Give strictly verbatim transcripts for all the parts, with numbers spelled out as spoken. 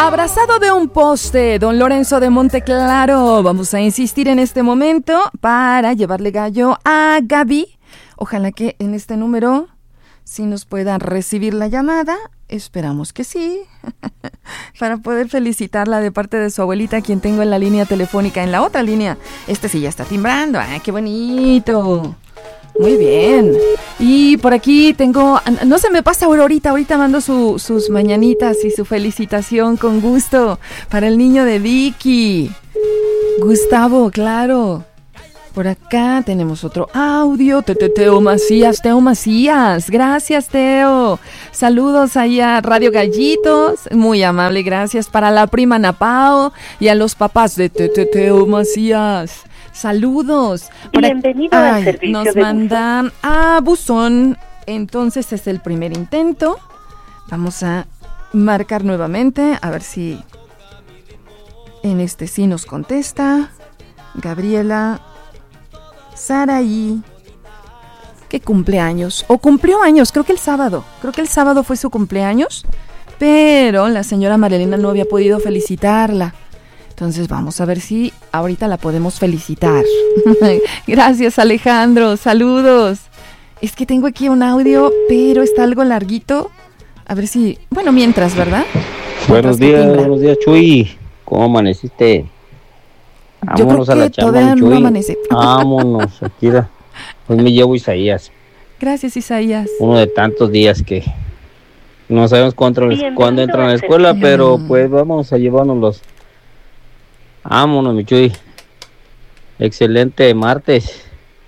Abrazado de un poste, don Lorenzo de Monteclaro. Vamos a insistir en este momento para llevarle gallo a Gaby. Ojalá que en este número sí nos puedan recibir la llamada. Esperamos que sí. Para poder felicitarla de parte de su abuelita, quien tengo en la línea telefónica. En la otra línea, este sí ya está timbrando. ¡Ay, qué bonito! Muy bien. Y por aquí tengo, no se me pasa Aurorita, ahorita mando su, sus mañanitas y su felicitación con gusto para el niño de Vicky. Gustavo, claro. Por acá tenemos otro audio. Teo Macías, Teo Macías. Gracias, Teo. Saludos ahí a Radio Gallitos. Muy amable, gracias. Para la prima Napao y a los papás de Teo Macías. Saludos. Bienvenido Ay, al servicio nos de mandan a buzón. Entonces es el primer intento. Vamos a marcar nuevamente. A ver si en este sí nos contesta. Gabriela Saraí, que cumpleaños, o cumplió años, creo que el sábado, creo que el sábado fue su cumpleaños, pero la señora Marielena no había podido felicitarla. Entonces vamos a ver si ahorita la podemos felicitar. Gracias, Alejandro, saludos. Es que tengo aquí un audio, pero está algo larguito. A ver si, bueno, mientras, ¿verdad? Buenos días, buenos días, Chuy. ¿Cómo amaneciste? Yo Vámonos creo que a la chamba, todavía no Chuy. amanece. Vámonos, Shakira. Hoy me llevo Isaías. Gracias, Isaías. Uno de tantos días que no sabemos cuándo, cuándo entran a la escuela, Mm. pero pues vamos a llevárnoslos. Vámonos, mi Chuy. Excelente martes.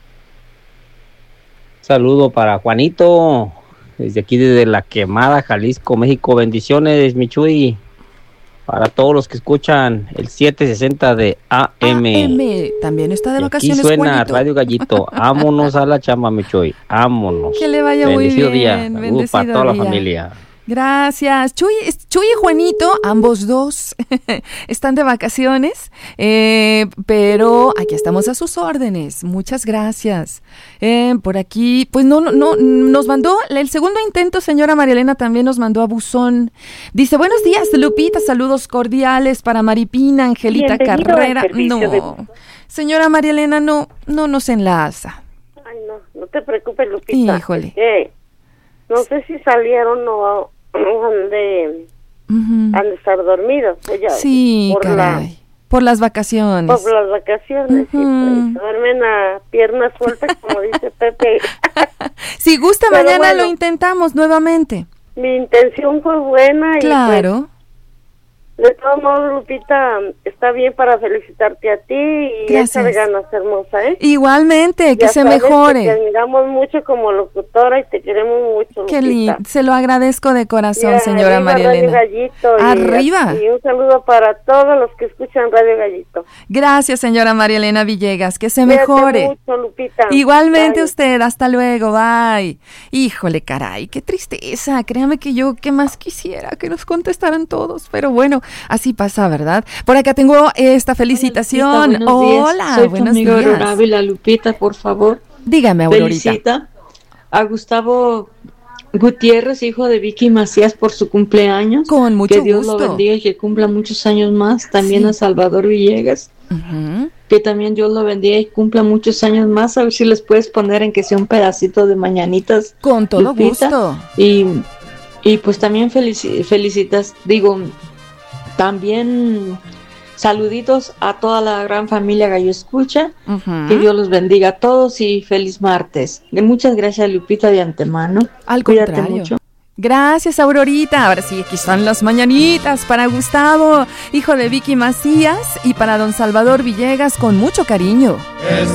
Saludo para Juanito, desde aquí, desde La Quemada, Jalisco, México. Bendiciones, mi Chuy. Para todos los que escuchan el setecientos sesenta de A M. A M, también está de Y aquí vacaciones, suena Juanito. Radio Gallito. Vámonos a la chamba, mi Chuy. Vámonos. Que le vaya muy Bendecido bien. día. Saludos Bendecido para toda día. la familia. Gracias. Chuy, Chuy y Juanito, ambos dos, están de vacaciones, eh, pero aquí estamos a sus órdenes. Muchas gracias. Eh, por aquí, pues no, no, no, nos mandó el segundo intento, señora Marielena, también nos mandó a buzón. Dice, buenos días, Lupita, saludos cordiales para Maripina, Angelita Bienvenido Carrera. al servicio No, de- señora Marielena, no, no nos enlaza. Ay, no, no te preocupes, Lupita. Híjole. Eh, no sé si salieron o o han de, Ujú. han de estar dormidos. Pues ya, Sí, por caray. La, Por las vacaciones. por las vacaciones. Ujú. Y pues, duermen a piernas sueltas, como dice Pepe. Si gusta, Pero mañana bueno. lo intentamos nuevamente. Mi intención fue buena y Claro. pues, de todos modos, Lupita, está bien para felicitarte a ti y Gracias. échale ganas, hermosa, ¿eh? Igualmente, que Ya se sabes que te mejore. admiramos mucho como locutora y te queremos mucho, Qué Lupita. lindo. Se lo agradezco de corazón, Ya, señora arriba María Radio Elena. Gallito, y- Arriba. Y, un saludo para todos los que escuchan Radio Gallito. Gracias, señora María Elena Villegas. Que se Cuídate mejore. mucho, Lupita. Igualmente Bye. usted, hasta luego, bye. Híjole, caray, qué tristeza. Créame que yo, ¿qué más quisiera? Que nos contestaran todos. Pero bueno, así pasa, ¿verdad? Por acá tengo esta felicitación. Lupita, buenos días. Hola, Soy tu buenos amiga días. Aurora Ávila. Lupita, por favor, Dígame, Aurorita. felicita a Gustavo Gutiérrez, hijo de Vicky Macías, por su cumpleaños. Con mucho que Dios gusto. lo bendiga y que cumpla muchos años más. También Sí. a Salvador Villegas, Ujú. que también Dios lo bendiga y cumpla muchos años más. A ver si les puedes poner en que sea un pedacito de mañanitas. Con todo Lupita. gusto. Y, y pues también felici- felicitas, digo, también saluditos a toda la gran familia Gallo Escucha. Ujú. Que Dios los bendiga a todos y feliz martes. Y muchas gracias, Lupita, de antemano. Al Cuídate contrario. mucho. Gracias, Aurorita. Ahora sí, aquí están las mañanitas para Gustavo, hijo de Vicky Macías, y para don Salvador Villegas, con mucho cariño. Que